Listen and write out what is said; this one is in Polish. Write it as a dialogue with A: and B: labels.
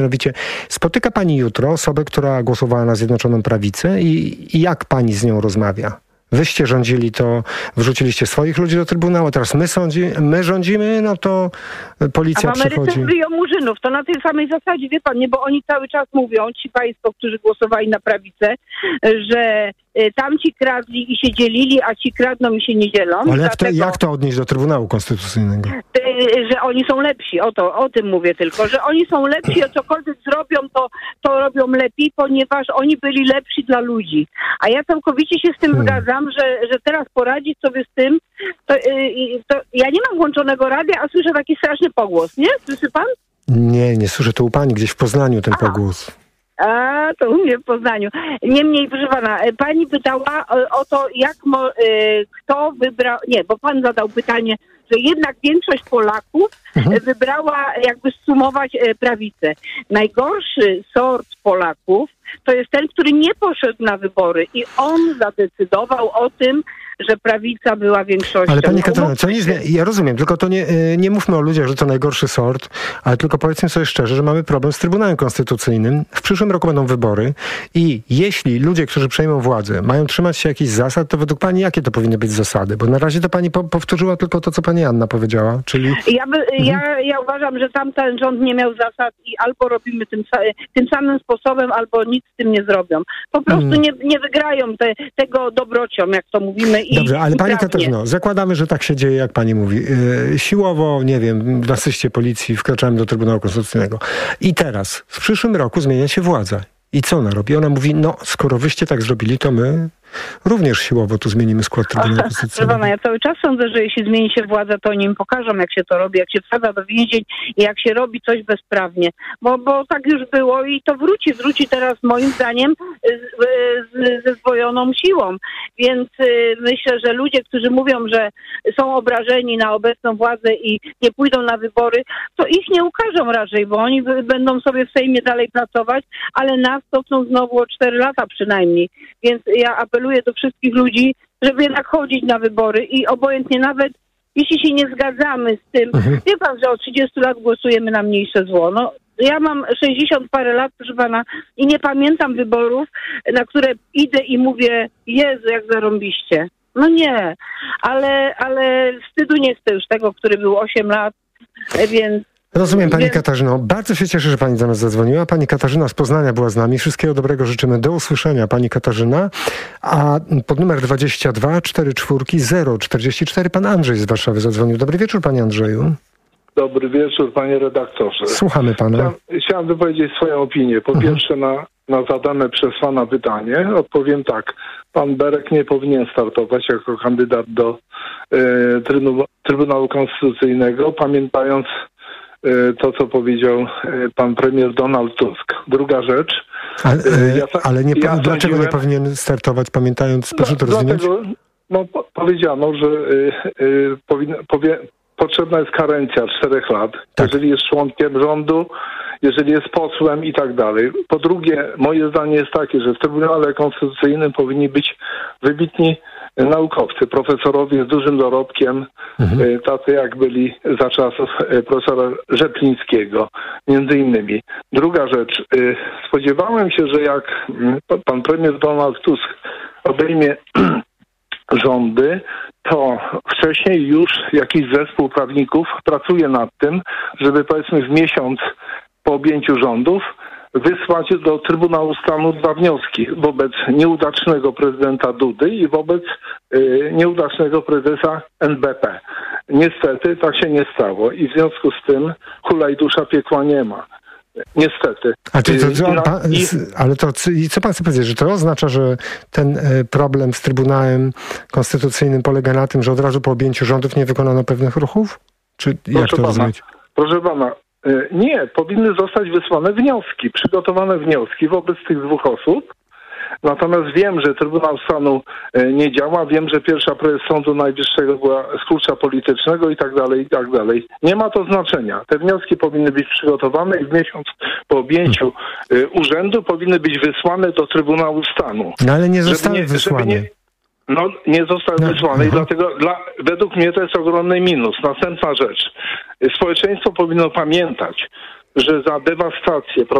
A: Mianowicie spotyka pani jutro osobę, która głosowała na Zjednoczoną Prawicę i jak pani z nią rozmawia? Wyście rządzili, to wrzuciliście swoich ludzi do Trybunału, teraz my rządzimy, no to policja przychodzi.
B: A w Ameryce żyją murzynów, to na tej samej zasadzie, wie pan, nie, bo oni cały czas mówią, ci państwo, którzy głosowali na prawicę, że tamci kradli i się dzielili, a ci kradną i się nie dzielą.
A: Ale jak to odnieść do Trybunału Konstytucyjnego?
B: Że oni są lepsi, o tym mówię tylko, że oni są lepsi, a cokolwiek zrobią, to robią lepiej, ponieważ oni byli lepsi dla ludzi. A ja całkowicie się z tym zgadzam, że teraz poradzić sobie z tym, to ja nie mam włączonego radia, a słyszę taki straszny pogłos, nie? Słyszy pan?
A: Nie słyszę, to u pani gdzieś w Poznaniu ten pogłos.
B: To u mnie w Poznaniu. Niemniej, proszę pana, pani pytała o to, kto wybrał, bo pan zadał pytanie, że jednak większość Polaków wybrała, jakby sumować prawicę. Najgorszy sort Polaków to jest ten, który nie poszedł na wybory i on zadecydował o tym, że prawica była większością.
A: Ale pani Katarzyna, ja rozumiem, tylko to nie mówmy o ludziach, że to najgorszy sort, ale tylko powiedzmy sobie szczerze, że mamy problem z Trybunałem Konstytucyjnym. W przyszłym roku będą wybory i jeśli ludzie, którzy przejmą władzę, mają trzymać się jakichś zasad, to według pani jakie to powinny być zasady? Bo na razie to pani powtórzyła tylko to, co pani Anna powiedziała, czyli...
B: Ja uważam, że tamten rząd nie miał zasad i albo robimy tym samym sposobem, albo nic z tym nie zrobią. Po prostu nie wygrają tego dobrocią, jak to mówimy.
A: Dobrze, ale pani Katarzyno, zakładamy, że tak się dzieje, jak pani mówi. Siłowo, nie wiem, w asyście policji wkraczamy do Trybunału Konstytucyjnego. I teraz, w przyszłym roku zmienia się władza. I co ona robi? Ona mówi, skoro wyście tak zrobili, to my również siłowo tu zmienimy skład Trybunału Konstytucyjnego.
B: Ja cały czas sądzę, że jeśli zmieni się władza, to oni im pokażą, jak się to robi, jak się wsadza do więzień i jak się robi coś bezprawnie. Bo tak już było i to wróci teraz moim zdaniem ze zdwojoną siłą. Więc myślę, że ludzie, którzy mówią, że są obrażeni na obecną władzę i nie pójdą na wybory, to ich nie ukażą raczej, bo oni będą sobie w Sejmie dalej pracować, ale nas cofną znowu o 4 lata przynajmniej. Więc ja apeluję do wszystkich ludzi, żeby jednak chodzić na wybory i obojętnie nawet jeśli się nie zgadzamy z tym, wie pan, że od 30 lat głosujemy na mniejsze zło. Ja mam 60 parę lat, proszę pana, i nie pamiętam wyborów, na które idę i mówię, Jezu, jak zarąbiście. Nie, ale wstydu nie chcę już tego, który był 8 lat, więc...
A: Rozumiem, pani Katarzyno. Bardzo się cieszę, że pani do nas zadzwoniła. Pani Katarzyna z Poznania była z nami. Wszystkiego dobrego życzymy. Do usłyszenia, pani Katarzyna. A pod numer 22 44 044 pan Andrzej z Warszawy zadzwonił. Dobry wieczór, panie Andrzeju.
C: Dobry wieczór, panie redaktorze.
A: Słuchamy pana.
C: Chciałem wypowiedzieć swoją opinię. Po pierwsze na zadane przez pana pytanie odpowiem tak. Pan Berek nie powinien startować jako kandydat do Trybunału Konstytucyjnego, pamiętając to, co powiedział pan premier Donald Tusk. Druga rzecz.
A: Dlaczego nie powinien startować, pamiętając, proszę to rozwinąć?
C: Powiedziano, że potrzebna jest karencja 4 lat, jeżeli jest członkiem rządu, jeżeli jest posłem i tak dalej. Po drugie, moje zdanie jest takie, że w Trybunale Konstytucyjnym powinni być wybitni naukowcy, profesorowie z dużym dorobkiem, tacy jak byli za czasów profesora Rzeplińskiego, między innymi. Druga rzecz, spodziewałem się, że jak pan premier Donald Tusk obejmie rządy, to wcześniej już jakiś zespół prawników pracuje nad tym, żeby powiedzmy w miesiąc po objęciu rządów wysłać do Trybunału Stanu 2 wnioski wobec nieudacznego prezydenta Dudy i wobec nieudacznego prezesa NBP. Niestety tak się nie stało i w związku z tym hulaj dusza piekła nie ma. Niestety.
A: I co pan chce powiedzieć, że to oznacza, że ten problem z Trybunałem Konstytucyjnym polega na tym, że od razu po objęciu rządów nie wykonano pewnych ruchów? Czy jak to rozumieć?
C: Proszę pana, nie, powinny zostać wysłane wnioski, przygotowane wnioski wobec tych 2 osób. Natomiast wiem, że Trybunał Stanu nie działa, wiem, że pierwsza prezes Sądu Najwyższego była z klucza politycznego i tak dalej, i tak dalej. Nie ma to znaczenia. Te wnioski powinny być przygotowane i w miesiąc po objęciu urzędu powinny być wysłane do Trybunału Stanu.
A: Ale nie zostały wysłane.
C: Nie zostały wysłane i dlatego według mnie to jest ogromny minus. Następna rzecz. Społeczeństwo powinno pamiętać, że za dewastację